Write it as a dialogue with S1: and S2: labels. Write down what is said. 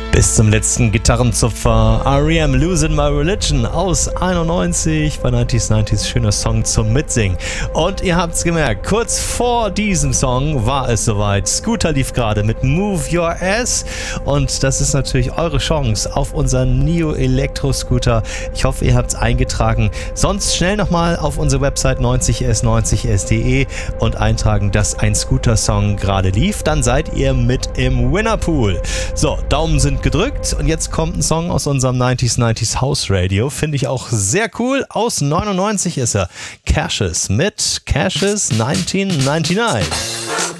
S1: Bis zum letzten Gitarrenzupfer. R.E.M. Losing My Religion aus 91 bei 90s. Schöner Song zum Mitsingen. Und ihr habt's gemerkt, kurz vor diesem Song war es soweit. Scooter lief gerade mit Move Your Ass. Und das ist natürlich eure Chance auf unseren Neo Elektro Scooter. Ich hoffe, ihr habt's eingetragen. Sonst schnell nochmal auf unsere Website 90s90s.de und eintragen, dass ein Scooter-Song gerade lief. Dann seid ihr mit im Winnerpool. So, Daumen sind gedrückt und jetzt kommt ein Song aus unserem 90s House Radio. Finde ich auch sehr cool. Aus 99 ist er. Cassius mit Cassius 1999.